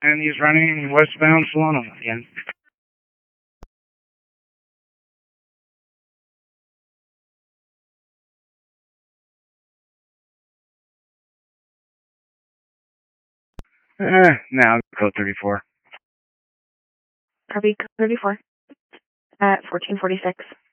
and he's running westbound Solano again. Now, code 34. Copy, code 34 at 1446.